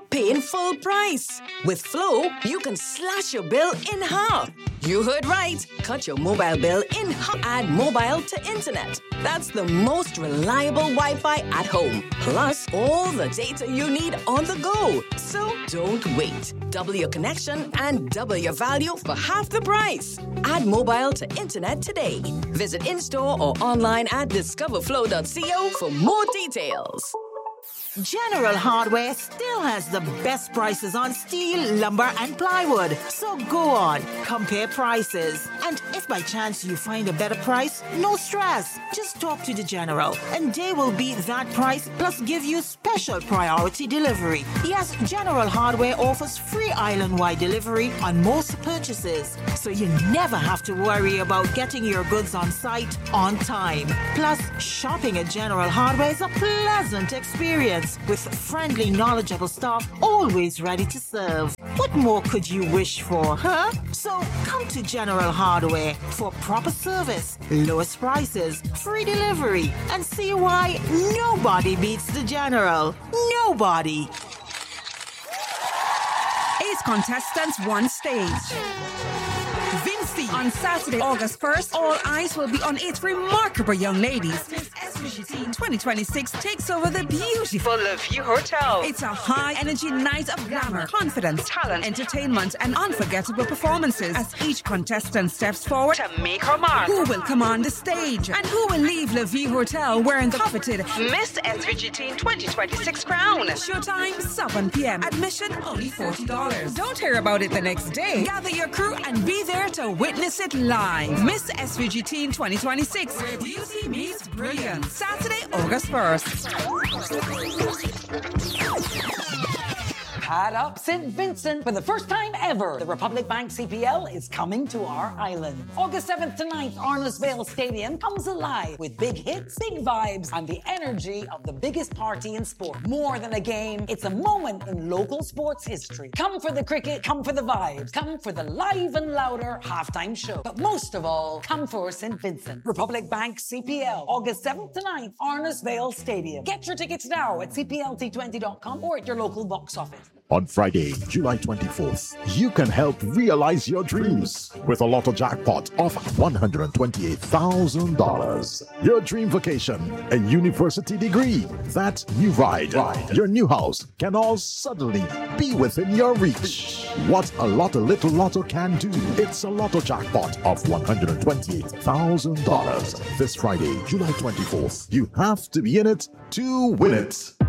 paying full price. With Flow, you can slash your bill in half. You heard right. Cut your mobile bill in half. Add mobile to internet. That's the most reliable Wi-Fi at home. Plus, all the data you need on the go. So don't wait. Double your connection and double your value for half the price. Add mobile to internet today. Visit in-store or online at discoverflow.co for more details. General Hardware still has the best prices on steel, lumber, and plywood. So go on, compare prices. And if by chance you find a better price, no stress. Just talk to the General, and they will beat that price plus give you special priority delivery. Yes, General Hardware offers free island-wide delivery on most purchases. So you never have to worry about getting your goods on site on time. Plus, shopping at General Hardware is a pleasant experience, with friendly, knowledgeable staff always ready to serve. What more could you wish for, huh? So come to General Hardware for proper service, lowest prices, free delivery, and see why nobody beats the General. Nobody. 8 contestants, 1 stage. Vinci. On Saturday, August 1st, all eyes will be on 8 remarkable young ladies. Miss SVGT 2026 takes over the beautiful Le View Hotel. It's a high-energy night of glamour, confidence, talent, entertainment, and unforgettable performances as each contestant steps forward to make her mark. Who will command the stage? And who will leave Le View Hotel wearing the coveted Miss SVGT 2026 crown? Showtime, 7 p.m. Admission, only $40. Don't hear about it the next day. Gather your crew and be there to witness it live. Miss SVGT 2026, where beauty meets brilliance. Saturday, August 1st. Hat up St. Vincent. For the first time ever, the Republic Bank CPL is coming to our island. August 7th to 9th, Arnoldsville Stadium comes alive with big hits, big vibes, and the energy of the biggest party in sport. More than a game, it's a moment in local sports history. Come for the cricket, come for the vibes, come for the live and louder halftime show. But most of all, come for St. Vincent. Republic Bank CPL, August 7th to 9th, Arnoldsville Stadium. Get your tickets now at cplt20.com or at your local box office. On Friday, July 24th, you can help realize your dreams with a lotto jackpot of $128,000. Your dream vacation, a university degree, that new ride, your new house can all suddenly be within your reach. What a little lotto can do. It's a lotto jackpot of $128,000. This Friday, July 24th, you have to be in it to win it.